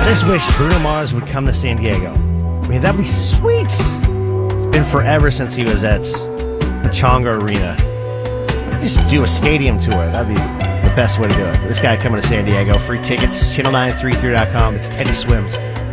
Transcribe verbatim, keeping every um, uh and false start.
just wish Bruno Mars would come to San Diego. I mean, that'd be sweet. It's been forever since he was at the Chonga Arena. Just do a stadium tour. That'd be the best way to do it. This guy coming to San Diego. Free tickets, channel nine three three dot com. It's Teddy Swims.